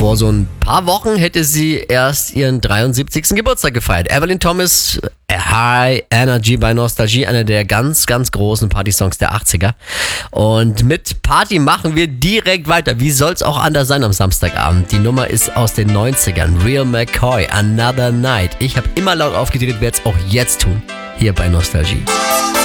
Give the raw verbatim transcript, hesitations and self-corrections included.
Vor so ein paar Wochen hätte sie erst ihren dreiundsiebzigsten Geburtstag gefeiert. Evelyn Thomas, High Energy bei Nostalgie, einer der ganz, ganz großen Party-Songs der achtziger. Und mit Party machen wir direkt weiter. Wie soll's auch anders sein am Samstagabend? Die Nummer ist aus den neunzigern. Real McCoy, Another Night. Ich habe immer laut aufgedreht, werde es auch jetzt tun. Hier bei Nostalgie.